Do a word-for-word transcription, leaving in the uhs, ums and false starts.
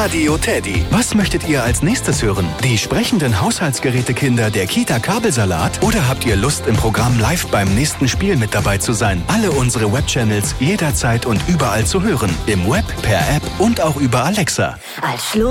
Radio Teddy. Was möchtet ihr als nächstes hören? Die sprechenden Haushaltsgerätekinder der Kita Kabelsalat? Oder habt ihr Lust, im Programm live beim nächsten Spiel mit dabei zu sein? Alle unsere Webchannels jederzeit und überall zu hören. Im Web, per App und auch über Alexa. Als Schluss